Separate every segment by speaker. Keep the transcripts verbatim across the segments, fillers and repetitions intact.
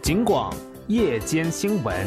Speaker 1: 警广夜间新闻。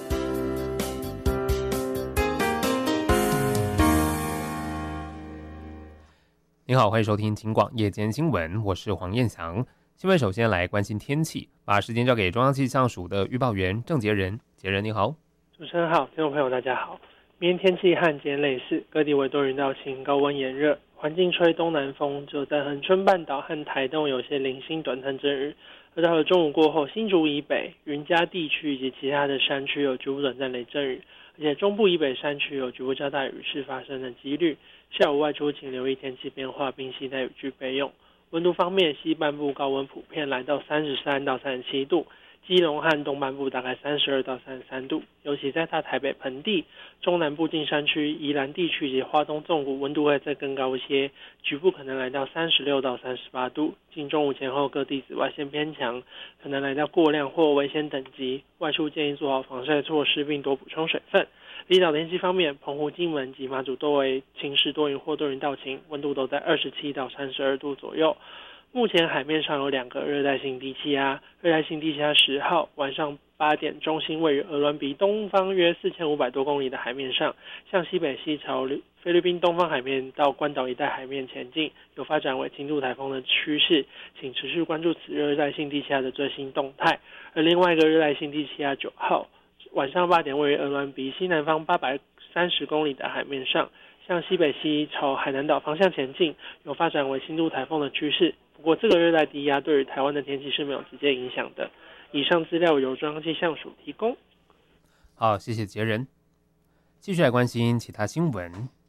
Speaker 1: 你好，欢迎收听警广夜间新闻，我是黄燕翔。新闻首先来关心天气，把时间交给中央气象署的预报员郑杰仁。杰仁你好。
Speaker 2: 主持人好，听众朋友大家好。明天天气和今天类似，各地为多云到晴，高温炎热，环境吹东南风，只有在恒春半岛和台东有些零星短暂阵雨。而到了中午过后，新竹以北、云嘉地区以及其他的山区有局部短暂雷阵雨，而且中部以北山区有局部较大雨势发生的几率。下午外出请留意天气变化，并携带雨具备用。温度方面，西半部高温普遍来到三十三到三十七度。基隆和东半部大概三十二到三十三度，尤其在大台北盆地、中南部近山区、宜兰地区以及花东纵谷温度会再更高一些，局部可能来到三十六到三十八度。近中午前后各地紫外线偏强，可能来到过量或危险等级，外出建议做好防晒措施并多补充水分。离岛天气方面，澎湖、金门及马祖多为晴时多云或多云到晴，温度都在二十七到三十二度左右。目前海面上有两个热带性低气压，热带性低气压十号晚上八点中心位于鹅銮鼻东方约四千五百多公里的海面上，向西北西朝菲律宾东方海面到关岛一带海面前进，有发展为轻度台风的趋势，请持续关注此热带性低气压的最新动态。而另外一个热带性低气压九号晚上八点位于鹅銮鼻西南方八百三十公里的海面上，向西北西朝海南岛方向前进，有发展为轻度台风的趋势。不过这个热带低压对于台湾的天气是没有直接影响的。以上资料由中央气象署提供。
Speaker 1: 好，谢谢杰仁。继续来关心其他新闻。